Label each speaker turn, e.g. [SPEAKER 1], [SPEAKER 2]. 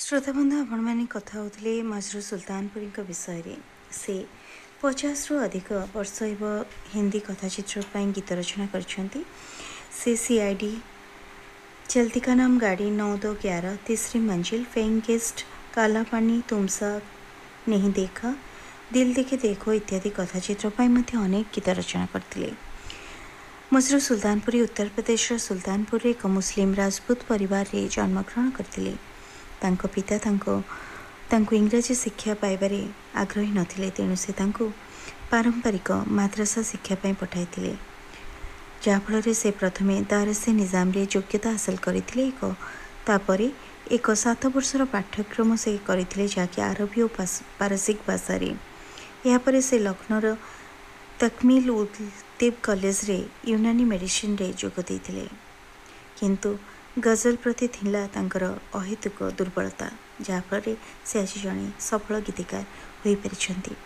[SPEAKER 1] श्रोताबंधु आपण मैंने कथा होते मजरू सुल्तानपुरी विषय से 50 रु अधिक वर्ष हिंदी कथाचित्र गीत रचना करछंती। से CID चलती का नाम गाड़ी 9-2-11 तीसरी मंजिल फेइंग गेस्ट काला पानी तुमसा नहीं देखा दिल देखे देखो इत्यादि कथाचित्र अनेक गीत रचना करते। मजरू सुल्तानपुरी उत्तर प्रदेश सुल्तानपुर एक मुस्लिम राजपूत परिवार रे जन्मग्रहण करते। तांको पिता तांको इंग्राजी शिक्षा पाइबारे आग्रही नथिले, तेणु से तांको पारंपरिक माद्रासा शिक्षा पाई पठाइथिले, जहाँफल से प्रथमे दारसे निजाम रे योग्यता हासिल करथिले। तापरे एक 7 वर्षर पाठ्यक्रम से करथिले, जाकि अरबी और पारसिक भाषा रे। यापर से लखनौर तकमील उल-तिब कॉलेज रे यूनानी मेडिसिन रे जोग देथिले। किंतु गजल प्रति थिला तांकर अहेतुक दुर्बलता, जहाँफल से आज जड़े सफल गीतिकार हो पारिछंती।